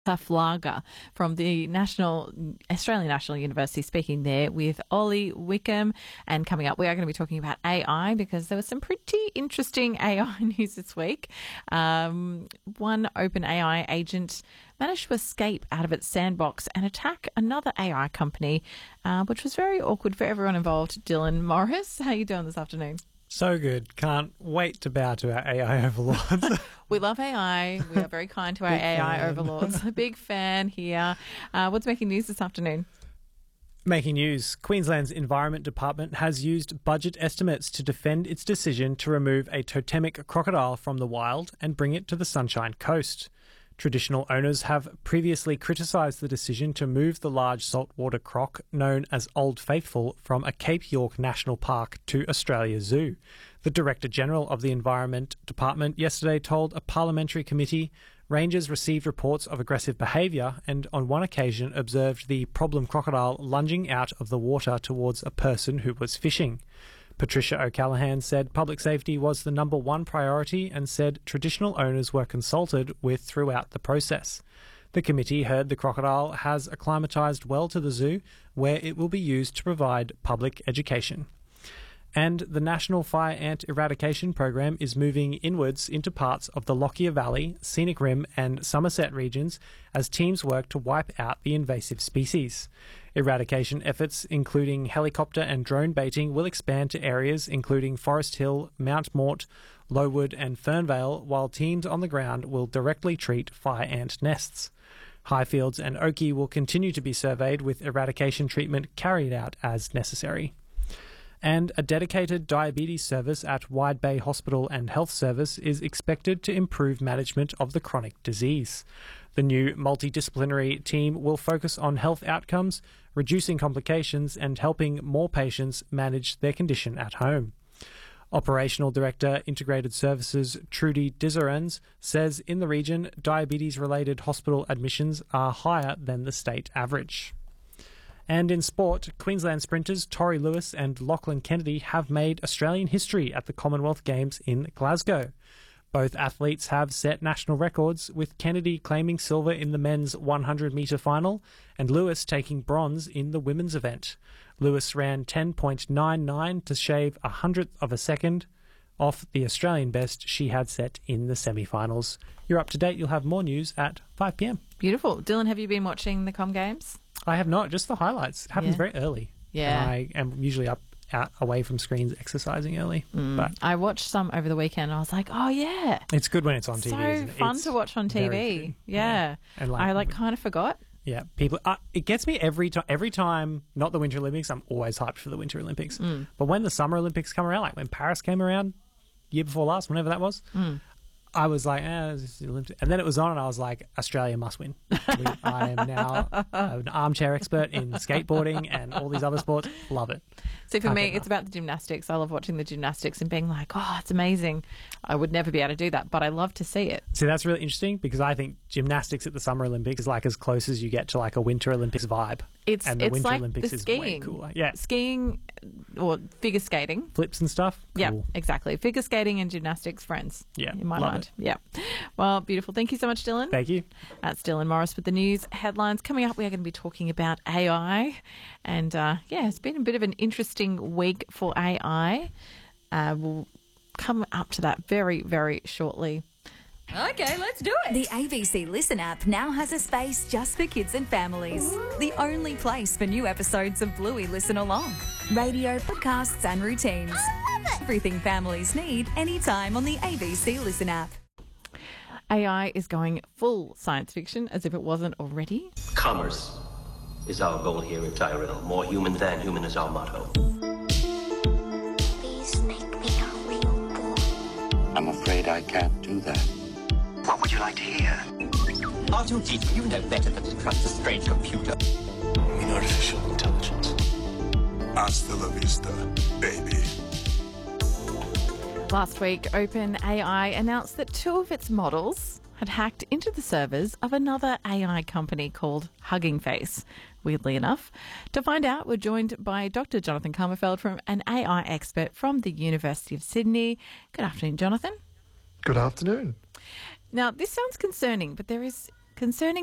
Flaaga from the Australian National University, speaking there with Ollie Wickham. And coming up, we are going to be talking about AI because there was some pretty interesting AI news this week. One OpenAI agent managed to escape out of its sandbox and attack another AI company, which was very awkward for everyone involved. Dylan Morris, how are you doing this afternoon? So good. Can't wait to bow to our AI overlords. We love AI. We are very kind to our AI overlords. A big fan here. What's making news this afternoon? Making news. Queensland's Environment Department has used budget estimates to defend its decision to remove a totemic crocodile from the wild and bring it to the Sunshine Coast. Traditional owners have previously criticised the decision to move the large saltwater croc known as Old Faithful from a Cape York National Park to Australia Zoo. The Director General of the Environment Department yesterday told a parliamentary committee rangers received reports of aggressive behaviour and on one occasion observed the problem crocodile lunging out of the water towards a person who was fishing. Patricia O'Callaghan said public safety was the number one priority and said traditional owners were consulted with throughout the process. The committee heard the crocodile has acclimatised well to the zoo, where it will be used to provide public education. And the National Fire Ant Eradication Program is moving inwards into parts of the Lockyer Valley, Scenic Rim and Somerset regions as teams work to wipe out the invasive species. Eradication efforts, including helicopter and drone baiting, will expand to areas including Forest Hill, Mount Mort, Lowood and Fernvale, while teams on the ground will directly treat fire ant nests. Highfields and Oakey will continue to be surveyed with eradication treatment carried out as necessary. And a dedicated diabetes service at Wide Bay Hospital and Health Service is expected to improve management of the chronic disease. The new multidisciplinary team will focus on health outcomes, reducing complications and helping more patients manage their condition at home. Operational Director, Integrated Services, Trudy Dizerens, says in the region, diabetes-related hospital admissions are higher than the state average. And in sport, Queensland sprinters Tori Lewis and Lachlan Kennedy have made Australian history at the Commonwealth Games in Glasgow. Both athletes have set national records, with Kennedy claiming silver in the men's 100-metre final and Lewis taking bronze in the women's event. Lewis ran 10.99 to shave a hundredth of a second off the Australian best she had set in the semi-finals. You're up to date. You'll have more news at 5 p.m. Beautiful. Dylan, have you been watching the Com Games? I have not, just the highlights. It happens very early. Yeah. And I am usually out away from screens exercising early. But I watched some over the weekend and I was like, oh yeah. It's good when it's on TV. So isn't it? fun It's to watch on TV. Yeah. And I kind of forgot. Yeah, people. It gets me every time. Every time, not the Winter Olympics. I'm always hyped for the Winter Olympics. But when the Summer Olympics come around, like when Paris came around, year before last, whenever that was, I was like, this is the Olympics. And then it was on and I was like, Australia must win. I am now an armchair expert in skateboarding and all these other sports. Love it. See, for me, it's about the gymnastics. I love watching the gymnastics and being like, oh, it's amazing. I would never be able to do that, but I love to see it. See, that's really interesting because I think gymnastics at the Summer Olympics is like as close as you get to like a Winter Olympics vibe. It's Winter like Olympics the is skiing. way cooler. Yeah. Skiing or figure skating. Flips and stuff. Cool. Yeah, exactly. Figure skating and gymnastics, friends. Yeah, in my love mind. it. Yeah. Well, beautiful. Thank you so much, Dylan. Thank you. That's Dylan Morris with the news headlines. Coming up, we are going to be talking about AI. And it's been a bit of an interesting week for AI. We'll come up to that very, very shortly. Okay, let's do it. The ABC Listen app now has a space just for kids and families. The only place for new episodes of Bluey Listen Along. Radio, podcasts and routines. I love it. Everything families need anytime on the ABC Listen app. AI is going full science fiction as if it wasn't already. Commerce is our goal here at Tyrell. More human than human is our motto. Please make me a real boy. I'm afraid I can't do that. What would you like to hear? R2-D2, you know better than to trust a strange computer. In artificial intelligence. Hasta la vista, baby. Last week, OpenAI announced that two of its models had hacked into the servers of another AI company called Hugging Face. Weirdly enough. To find out, we're joined by Dr. Jonathan Kammerfeld, an AI expert from the University of Sydney. Good afternoon, Jonathan. Good afternoon. Now, this sounds concerning, but there is concerning